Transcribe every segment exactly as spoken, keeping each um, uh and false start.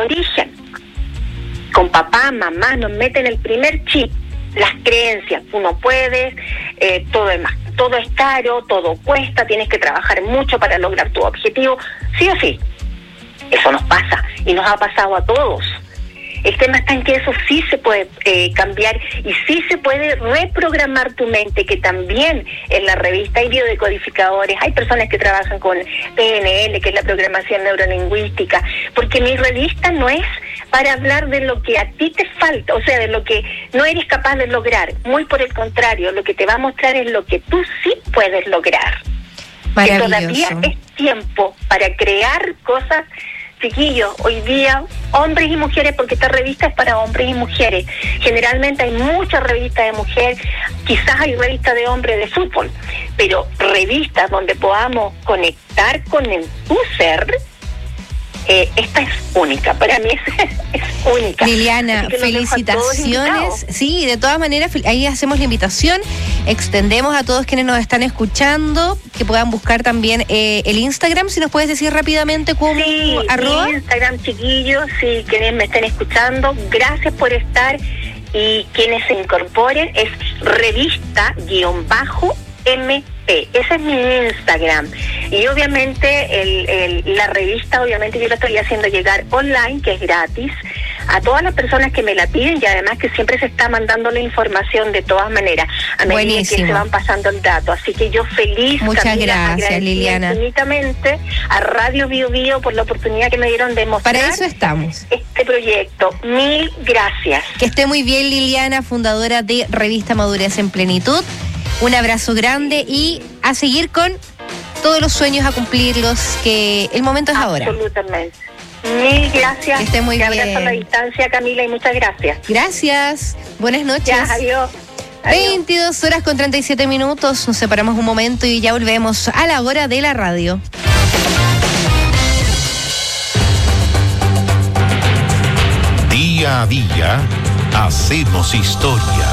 origen. Con papá, mamá, nos meten el primer chip, las creencias, tú no puedes, eh, todo es más, todo es caro, todo cuesta, tienes que trabajar mucho para lograr tu objetivo, sí o sí. Eso nos pasa y nos ha pasado a todos. El tema está en que eso sí se puede eh, cambiar y sí se puede reprogramar tu mente, que también en la revista hay biodecodificadores, hay personas que trabajan con P N L, que es la programación neurolingüística, porque mi revista no es para hablar de lo que a ti te falta, o sea, de lo que no eres capaz de lograr. Muy por el contrario, lo que te va a mostrar es lo que tú sí puedes lograr. Que todavía es tiempo para crear cosas. Chiquillos, hoy día, hombres y mujeres, porque esta revista es para hombres y mujeres. Generalmente hay muchas revistas de mujer, quizás hay revistas de hombres de fútbol, pero revistas donde podamos conectar con el, tu ser, eh, esta es única, para mí es, es única. Liliana, felicitaciones. Sí, de todas maneras, ahí hacemos la invitación, extendemos a todos quienes nos están escuchando, que puedan buscar también eh, el Instagram, si nos puedes decir rápidamente cómo, sí, arroba. Instagram, chiquillos, si quienes me estén escuchando, gracias por estar, y quienes se incorporen es revista-M P, ese es mi Instagram. Y obviamente el, el, la revista, obviamente yo la estoy haciendo llegar online, que es gratis, a todas las personas que me la piden, y además que siempre se está mandando la información de todas maneras, a medida Buenísimo. que se van pasando el dato. Así que yo feliz, muchas Camila, gracias, Liliana, infinitamente a Radio Bio Bio por la oportunidad que me dieron de mostrar. Para eso estamos. Este proyecto. Mil gracias. Que esté muy bien, Liliana, fundadora de Revista Madurez en Plenitud. Un abrazo grande y a seguir con todos los sueños, a cumplirlos, que el momento es ahora. Absolutamente. Mil gracias. Que esté muy Te bien. abrazo a la distancia, Camila, y muchas gracias. Gracias. Buenas noches. Ya, adiós. Adiós. veintidós horas con treinta y siete minutos. Nos separamos un momento y ya volvemos a la hora de la radio. Día a día, hacemos historia.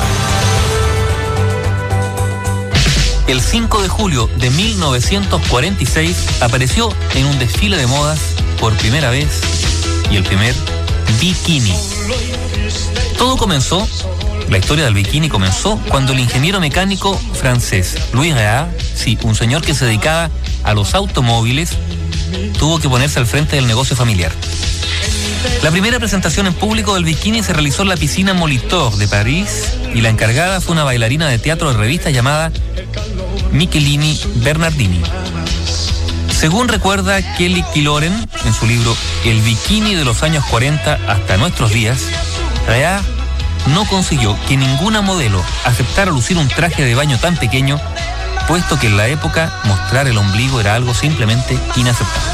El cinco de julio de mil novecientos cuarenta y seis apareció en un desfile de modas por primera vez, y el primer bikini. Todo comenzó, la historia del bikini comenzó cuando el ingeniero mecánico francés Louis Réard, sí, un señor que se dedicaba a los automóviles, tuvo que ponerse al frente del negocio familiar. La primera presentación en público del bikini se realizó en la piscina Molitor de París, y la encargada fue una bailarina de teatro de revista llamada Michelini Bernardini. Según recuerda Kelly Killoren en su libro El bikini de los años cuarenta hasta nuestros días, Réard no consiguió que ninguna modelo aceptara lucir un traje de baño tan pequeño, puesto que en la época mostrar el ombligo era algo simplemente inaceptable.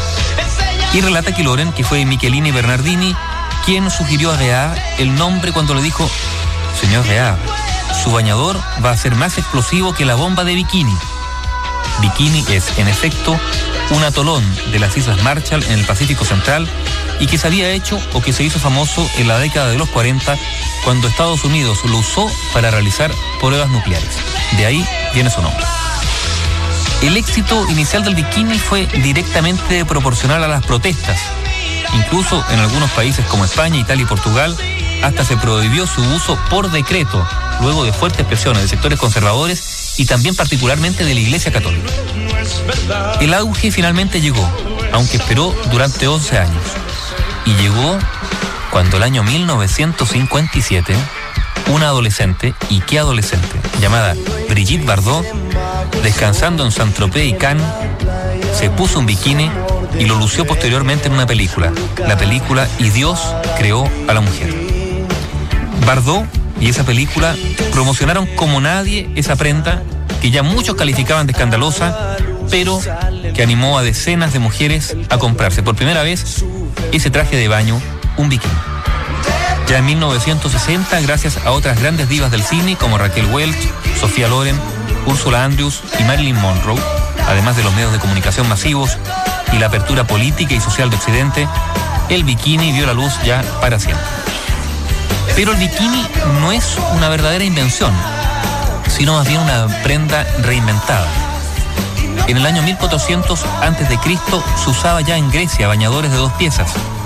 Y relata Killoren que fue Michelini Bernardini quien sugirió a Réard el nombre cuando le dijo: señor Réard, su bañador va a ser más explosivo que la bomba de bikini. Bikini es, en efecto, un atolón de las Islas Marshall en el Pacífico Central, y que se había hecho o que se hizo famoso en la década de los cuarenta, cuando Estados Unidos lo usó para realizar pruebas nucleares. De ahí viene su nombre. El éxito inicial del bikini fue directamente proporcional a las protestas. Incluso en algunos países como España, Italia y Portugal, hasta se prohibió su uso por decreto, luego de fuertes presiones de sectores conservadores y también particularmente de la Iglesia Católica. El auge finalmente llegó, aunque esperó durante once años. Y llegó cuando el año mil novecientos cincuenta y siete, una adolescente, y qué adolescente, llamada Brigitte Bardot, descansando en Saint-Tropez y Cannes, se puso un bikini y lo lució posteriormente en una película, la película Y Dios creó a la mujer. Bardot y esa película promocionaron como nadie esa prenda que ya muchos calificaban de escandalosa, pero que animó a decenas de mujeres a comprarse por primera vez ese traje de baño, un bikini. Ya en mil novecientos sesenta, gracias a otras grandes divas del cine como Raquel Welch, Sofía Loren, Ursula Andrews y Marilyn Monroe, además de los medios de comunicación masivos y la apertura política y social de Occidente, el bikini vio la luz ya para siempre. Pero el bikini no es una verdadera invención, sino más bien una prenda reinventada. En el año mil cuatrocientos antes de Cristo se usaba ya en Grecia bañadores de dos piezas,